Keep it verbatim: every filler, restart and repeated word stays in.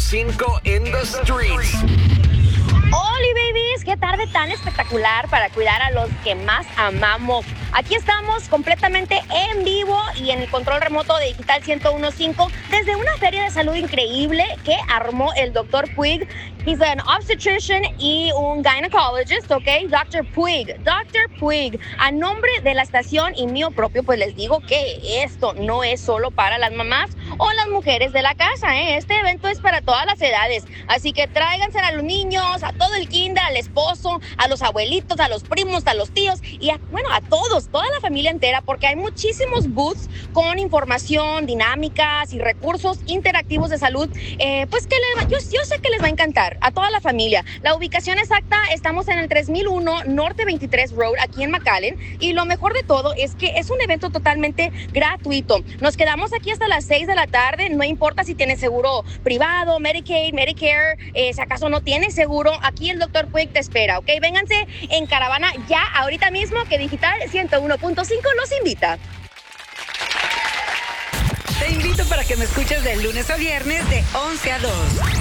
cinco in the streets. Oli babies, qué tarde tan espectacular para cuidar a los que más amamos. Aquí estamos completamente en vivo y en el control remoto de Digital ciento uno punto cinco desde una feria de salud increíble que armó el doctor Puig. He's an obstetrician y un gynecologist, ¿ok? doctor Puig, doctor Puig. A nombre de la estación y mío propio, pues les digo que esto no es solo para las mamás o las mujeres de la casa, ¿eh? Este evento es para todas las edades, así que tráiganse a los niños, a todo el kinder, al esposo, a los abuelitos, a los primos, a los tíos y a, bueno, a todos, toda la familia entera, porque hay muchísimos booths con información, dinámicas y recursos interactivos de salud, eh, pues que les, yo, yo sé que les va a encantar a toda la familia. La ubicación exacta, estamos en el tres mil uno Norte veintitrés Road, aquí en McAllen, y lo mejor de todo es que es un evento totalmente gratuito. Nos quedamos aquí hasta las seis de la tarde, no importa si tienes seguro privado, Medicaid, Medicare, eh, si acaso no tienes seguro, aquí el doctor Puig te espera, ¿ok? Vénganse en caravana ya, ahorita mismo, que Digital ciento uno punto cinco los invita. Te invito para que me escuches de lunes a viernes de once a dos.